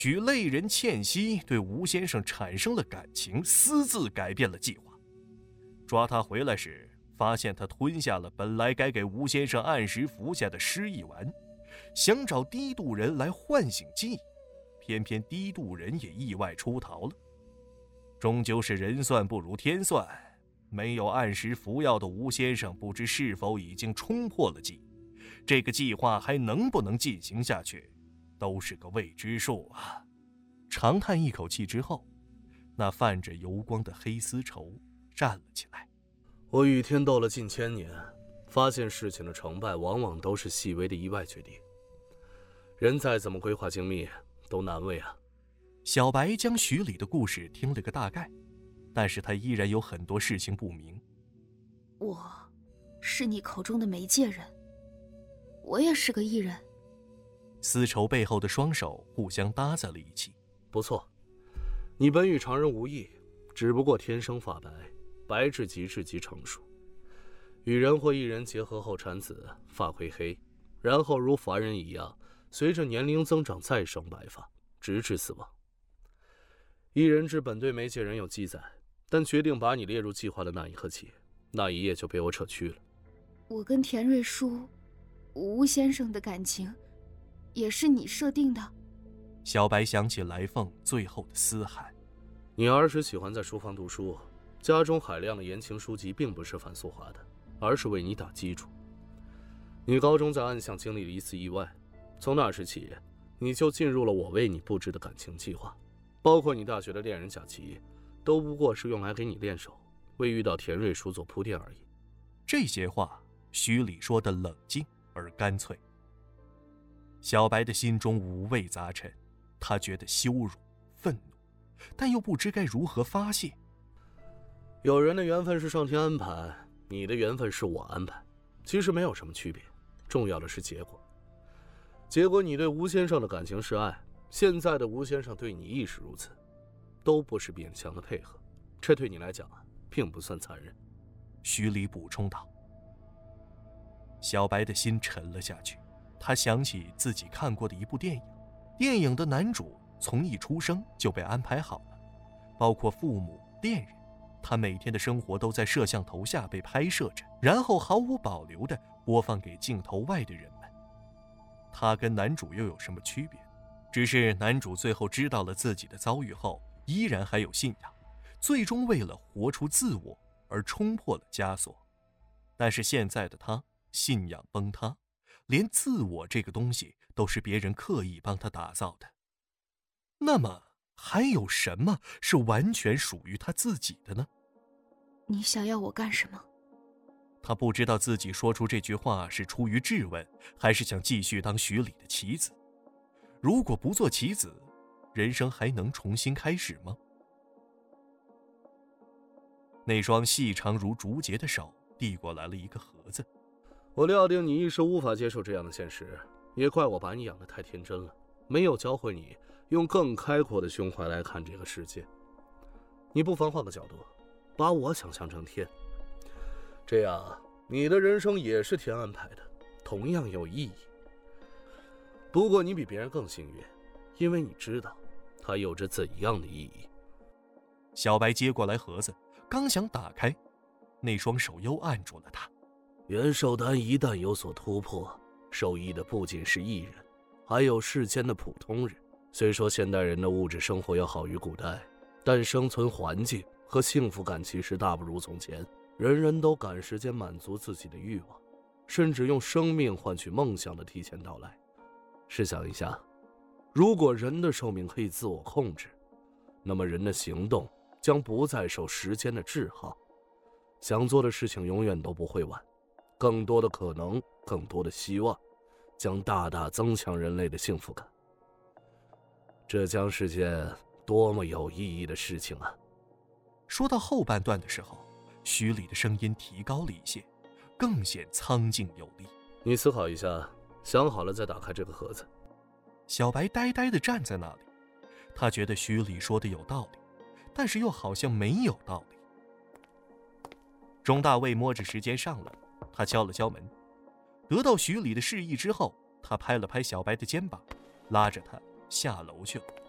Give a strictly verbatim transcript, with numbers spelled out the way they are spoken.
许类人倩熙对吴先生产生了感情，私自改变了计划。抓他回来时，发现他吞下了本来该给吴先生按时服下的失忆丸，想找低度人来唤醒记忆，偏偏低度人也意外出逃了。终究是人算不如天算，没有按时服药的吴先生不知是否已经冲破了记忆，这个计划还能不能进行下去，都是个未知数啊。长叹一口气之后，那泛着油光的黑丝绸站了起来。 我与天斗了近千年，发现事情的成败往往都是细微的意外决定。人再怎么规划精密，都难为啊。 小白将徐礼的故事听了个大概，但是他依然有很多事情不明。 我是你口中的媒介人，我也是个艺人。 丝绸背后的双手互相搭在了一起。 不错，你本与常人无异，只不过天生发白，白至极致即成熟。与人或艺人结合后产子，发会黑，然后如凡人一样，随着年龄增长再生白发，直至死亡。艺人之本对媒介人有记载，但决定把你列入计划的那一刻起，那一夜就被我扯去了。 我跟田瑞书、吴先生的感情，也是你设定的？ 小白想起来凤最后的嘶喊。 你儿时喜欢在书房读书，家中海量的言情书籍并不是樊素华的，而是为你打基础。你高中在暗巷经历了一次意外，从那时起，你就进入了我为你布置的感情计划，包括你大学的恋人贾琪，都不过是用来给你练手，为遇到田瑞书做铺垫而已。 这些话，徐礼说得冷静而干脆。小白的心中五味杂陈，他觉得羞辱、愤怒，但又不知该如何发泄。 有人的缘分是上天安排，你的缘分是我安排，其实没有什么区别，重要的是结果。结果你对吴先生的感情是爱，现在的吴先生对你亦是如此，都不是勉强的配合，这对你来讲啊，并不算残忍。 徐礼补充道。小白的心沉了下去，他想起自己看过的一部电影，电影的男主从一出生就被安排好了，包括父母、恋人，他每天的生活都在摄像头下被拍摄着，然后毫无保留地播放给镜头外的人们。他跟男主又有什么区别？只是男主最后知道了自己的遭遇后，依然还有信仰，最终为了活出自我而冲破了枷锁。但是现在的他信仰崩塌，连自我这个东西都是别人刻意帮他打造的。那么还有什么是完全属于他自己的呢？ 你想要我干什么？ 他不知道自己说出这句话是出于质问，还是想继续当徐礼的棋子。如果不做棋子，人生还能重新开始吗？那双细长如竹节的手递过来了一个盒子。 我料定你一时无法接受这样的现实，也怪我把你养得太天真了，没有教会你用更开阔的胸怀来看这个世界。你不妨换个角度，把我想象成天，这样你的人生也是天安排的，同样有意义。不过你比别人更幸运，因为你知道它有着怎样的意义。 小白接过来盒子，刚想打开，那双手又按住了他。 元寿丹一旦有所突破，受益的不仅是艺人，还有世间的普通人。虽说现代人的物质生活要好于古代，但生存环境和幸福感其实大不如从前。人人都赶时间满足自己的欲望，甚至用生命换取梦想的提前到来。试想一下，如果人的寿命可以自我控制，那么人的行动将不再受时间的桎梏，想做的事情永远都不会晚。更多的可能，更多的希望，将大大增强人类的幸福感。这将是件多么有意义的事情啊！ 说到后半段的时候，徐礼的声音提高了一些，更显苍劲有力。 你思考一下，想好了再打开这个盒子。 小白呆呆地站在那里，他觉得徐礼说的有道理，但是又好像没有道理。钟大卫摸着时间上了，他敲了敲门，得到徐礼的示意之后，他拍了拍小白的肩膀，拉着他下楼去了。